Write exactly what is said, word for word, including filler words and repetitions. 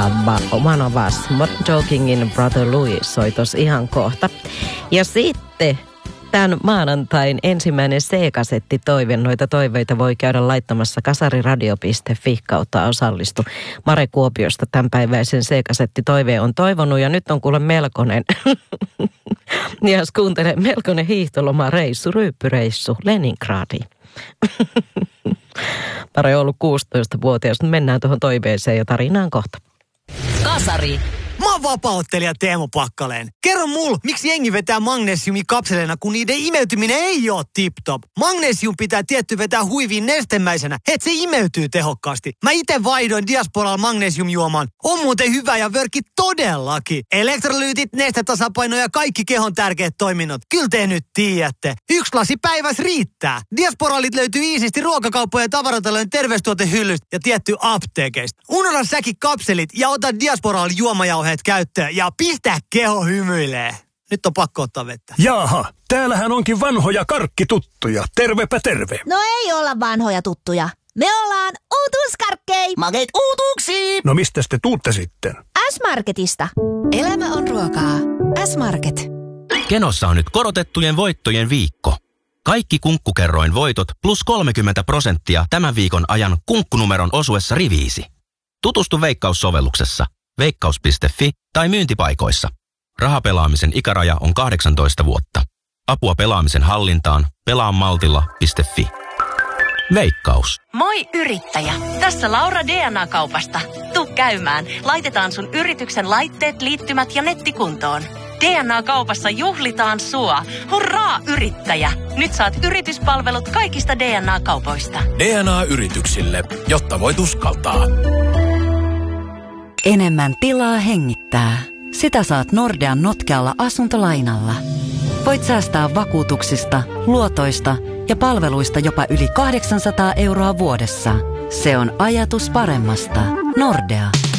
uh, One of Us, Modern Talkingin Brother Louis soi tos ihan kohta. Ja sitten tämän maanantain ensimmäinen C-kasetti toive. Noita toiveita voi käydä laittamassa kasariradio piste fi kautta osallistu. Mare Kuopiosta tämänpäiväisen C-kasetti toiveen on toivonut ja nyt on kuule melkoinen, ja jos kuuntelee, melkoinen hiihtolomareissu, ryyppyreissu Leningradiin. Mare on ollut kuusitoistavuotias, nyt mennään tuohon toiveeseen ja tarinaan kohta. Kasari. Mä oon vapauttelija Teemu Pakkaleen. Kerro mulle, miksi jengi vetää magnesiumi kapseleina, kun niiden imeytyminen ei oo tip-top. Magnesium pitää tietty vetää huiviin nestemäisenä, et se imeytyy tehokkaasti. Mä ite vaihdoin Diasporalla magnesiumjuomaan. On muuten hyvä ja vörkki todellakin. Elektrolyytit, nestetasapaino ja kaikki kehon tärkeät toiminnot. Kyllä te nyt tiedätte. Yksi lasi päivässä riittää. Diasporalit löytyy iisisti ruokakauppojen ja tavaratalojen terveystuotehyllystä ja tietty apteekeista. Unohda säkin kapselit ja ota Diasporalla juomajauheet käyttöön ja pistä keho hymyilee. Nyt on pakko ottaa vettä. Jaaha, täällähän onkin vanhoja karkkituttuja. Tervepä terve. No ei olla vanhoja tuttuja. Me ollaan uutuuskarkkei. Makeet uutuuksiin. No mistä te tuutte sitten? S-Marketista. Elämä on ruokaa. S-Market. Kenossa on nyt korotettujen voittojen viikko. Kaikki kunkkukerroin voitot plus kolmekymmentä prosenttia tämän viikon ajan kunkkunumeron osuessa riviisi. Tutustu Veikkaus-sovelluksessa. veikkaus piste fi tai myyntipaikoissa. Rahapelaamisen ikäraja on kahdeksantoista vuotta. Apua pelaamisen hallintaan pelaa maltilla piste fi. Veikkaus. Moi yrittäjä! Tässä Laura D N A-kaupasta. Tuu käymään. Laitetaan sun yrityksen laitteet, liittymät ja nettikuntoon. D N A-kaupassa juhlitaan sua. Hurraa yrittäjä! Nyt saat yrityspalvelut kaikista D N A-kaupoista. D N A-yrityksille, jotta voit uskaltaa. Enemmän tilaa hengittää. Sitä saat Nordean notkealla asuntolainalla. Voit säästää vakuutuksista, luotoista ja palveluista jopa yli kahdeksansataa euroa vuodessa. Se on ajatus paremmasta. Nordea.